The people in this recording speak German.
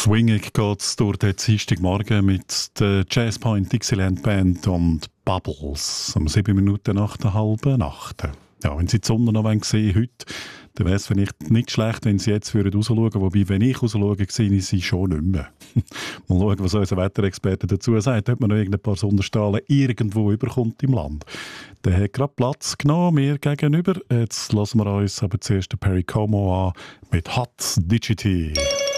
Swingig geht es durch den Dienstagmorgen mit der Jazzpoint Dixieland Band und Bubbles. Um 7 Minuten nach der halben Nacht. Ja, wenn Sie die Sonne noch sehen wollen, heute, dann wäre es vielleicht nicht schlecht, wenn Sie jetzt rausschauen würden. Wobei, wenn ich rausschaue, sehe ich sie schon nicht mehr. Mal schauen, was unser Wetterexperte dazu sagt. Ob man noch irgendein paar Sonnenstrahlen irgendwo überkommt im Land. Der hat gerade Platz genommen, mir gegenüber. Jetzt lassen wir uns aber zuerst den Perry Como an mit Hot Digital.